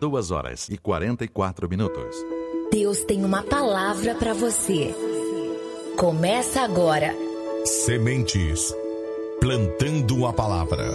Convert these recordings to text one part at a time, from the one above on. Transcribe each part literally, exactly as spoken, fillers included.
duas horas e quarenta e quatro minutos. Deus tem uma palavra para você. Começa agora. Sementes, plantando a palavra.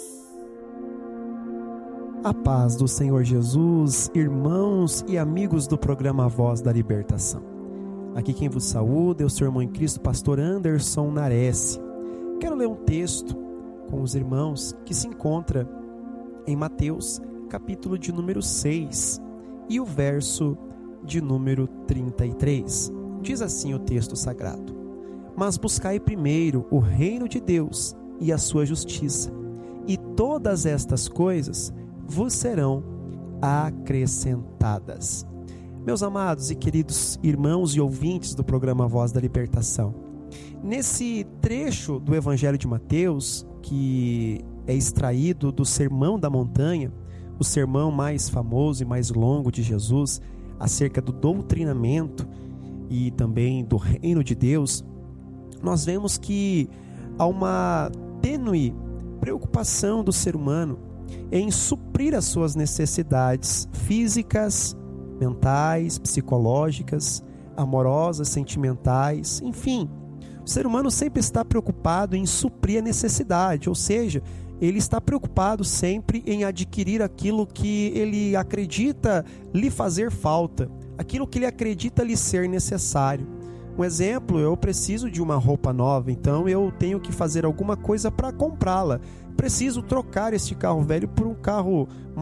A paz do Senhor Jesus, irmãos e amigos do programa Voz da Libertação. Aqui quem vos saúda é o seu irmão em Cristo, pastor Anderson Nares. Quero ler um texto com os irmãos que se encontra em Mateus, capítulo de número seis, e o verso de número trinta e três. Diz assim o texto sagrado: Mas buscai primeiro o reino de Deus e a sua justiça, e todas estas coisas vos serão acrescentadas. Meus amados e queridos irmãos e ouvintes do programa Voz da Libertação, nesse trecho do Evangelho de Mateus, que é extraído do Sermão da Montanha, o sermão mais famoso e mais longo de Jesus, acerca do doutrinamento e também do reino de Deus, nós vemos que há uma tênue preocupação do ser humano em suprir as suas necessidades físicas, mentais, psicológicas, amorosas, sentimentais, enfim. O ser humano sempre está preocupado em suprir a necessidade, ou seja, ele está preocupado sempre em adquirir aquilo que ele acredita lhe fazer falta, aquilo que ele acredita lhe ser necessário. Um exemplo, eu preciso de uma roupa nova, então eu tenho que fazer alguma coisa para comprá-la. Preciso trocar este carro velho por um carro